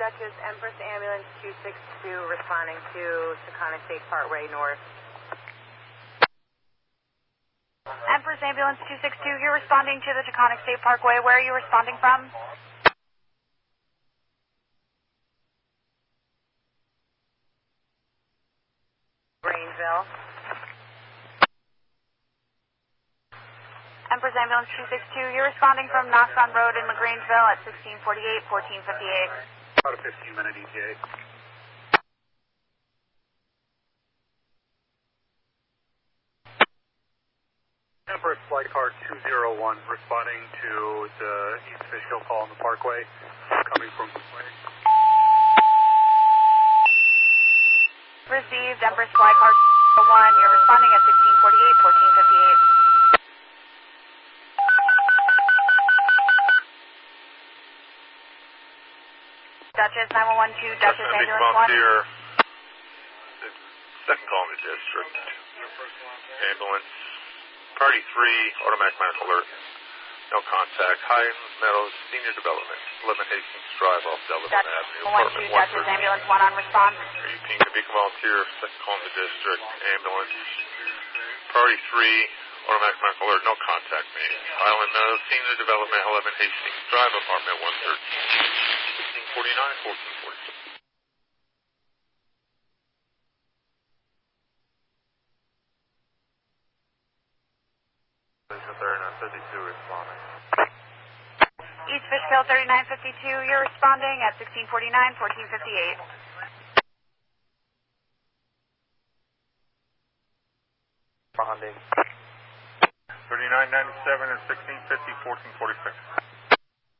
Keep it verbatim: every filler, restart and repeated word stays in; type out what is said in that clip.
Duchess, Empress Ambulance two six two responding to Taconic State Parkway North. Empress Ambulance two six two, you're responding to the Taconic State Parkway. Where are you responding from? Grangeville. Empress Ambulance two six two, you're responding from Knoxon Road in LaGrangeville at sixteen forty-eight, fourteen fifty-eight. About a fifteen minute E T A. Empress Flight Car two zero one responding to the East Fishkill call on the Parkway, coming from this way. Received, Empress Flight Car two zero one, you're responding at sixteen forty-eight, fourteen fifty-eight. Duchess nine one one two, Duchess Ambulance one. Second call in the district. Ambulance. Party three, automatic medical alert. No contact. Highlands Meadows, Senior Development. eleven Hastings Drive off Delavan Avenue. one two, Duchess Ambulance one on response. Are you pinging the Beacon Volunteer? Second call in the district. Ambulance. Party three, automatic medical alert. No contact made. Highland Meadows, Senior Development, eleven Hastings Drive, apartment one thirteen. fifteen forty-nine, fourteen forty-six. thirty-nine fifty-two responding. East Fishkill thirty-nine fifty-two, you're responding at sixteen forty-nine, fourteen fifty-eight. Responding. thirty-nine ninety-seven and sixteen fifty, fourteen forty-six.